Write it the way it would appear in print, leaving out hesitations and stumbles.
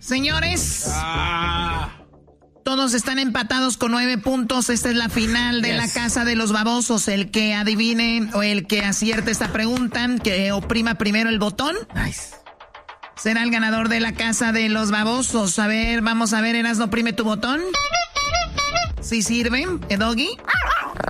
Señores, todos están empatados con 9 puntos. Esta es la final de la Casa de los Babosos. El que adivine o el que acierte esta pregunta, que oprima primero el botón, será el ganador de la Casa de los Babosos. A ver, vamos a ver, Erasno, oprime tu botón. ¿Sí sirve, Doggy?